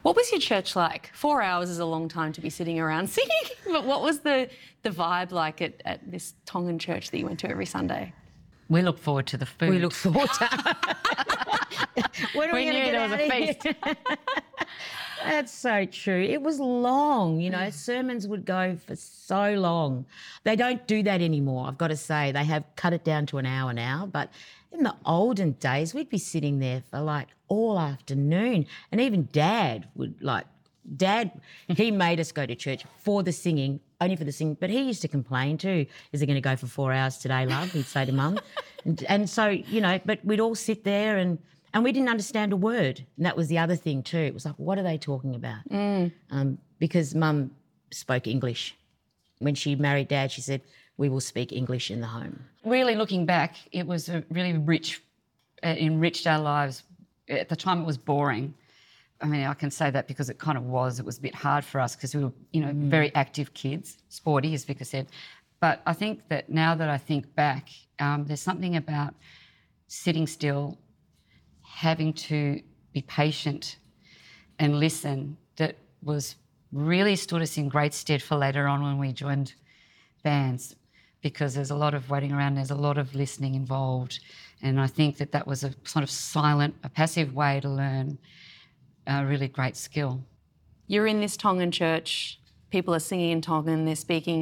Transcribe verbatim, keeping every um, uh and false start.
What was your church like? Four hours is a long time to be sitting around singing, but what was the, the vibe like at, at this Tongan church that you went to every Sunday? We look forward to the food. We look forward to when are we, We going to knew get there out was a of feast. here? That's so true. It was long, you know, sermons would go for so long. They don't do that anymore, I've got to say. They have cut it down to an hour now. But in the olden days, we'd be sitting there for like all afternoon. And even Dad would like, Dad, he made us go to church for the singing, only for the singing. But he used to complain too. Is it going to go for four hours today, love? He'd say to Mum. and, and so, you know, but we'd all sit there and And we didn't understand a word. And that was the other thing too. It was like, what are they talking about? Mm. Um, because Mum spoke English. When she married Dad, she said, we will speak English in the home. Really looking back, it was a really rich, it enriched our lives. At the time it was boring. I mean, I can say that because it kind of was. It was a bit hard for us because we were, you know, mm. very active kids, sporty, as Vicar said. But I think that now that I think back, um, there's something about sitting still, having to be patient and listen that was really stood us in great stead for later on when we joined bands, because there's a lot of waiting around, there's a lot of listening involved. And I think that that was a sort of silent, a passive way to learn a really great skill. You're in this Tongan church, people are singing in Tongan, they're speaking